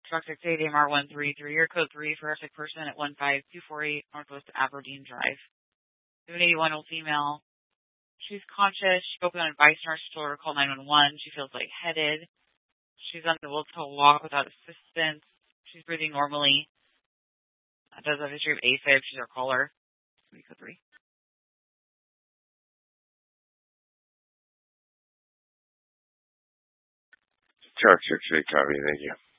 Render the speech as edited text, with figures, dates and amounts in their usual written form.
Toxic State AMR133, your code 3 for a sick person at 15248 Northwest Aberdeen Drive. 781-year-old female. She's conscious. She spoke with an advice nurse. She told her to call 911. She feels lightheaded. She's unable to walk without assistance. She's breathing normally. Does have a history of AFib. She's our caller. Code 3. Toxic State, copy. Thank you.